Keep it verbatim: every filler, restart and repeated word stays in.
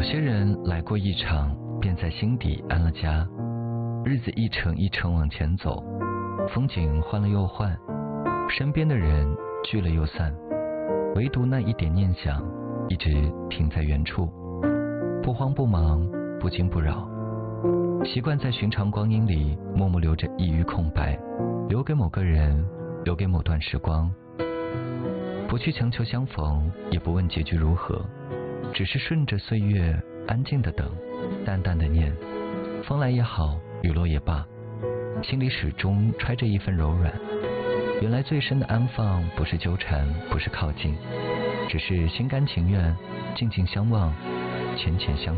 些人来过一场，便在心底安了家。日子一程一程往前走，风景换了又换，身边的人聚了又散，唯独那一点念想一直停在原处，不慌不忙，不惊不扰，习惯在寻常光阴里默默留着一隅空白，留给某个人，留给某段时光。不去强求相逢，也不问结局如何，只是顺着岁月安静的等，淡淡的念，风来也好，雨落也罢，心里始终揣着一份柔软。原来最深的安放不是纠缠，不是靠近，只是心甘情愿，静静相望，浅浅相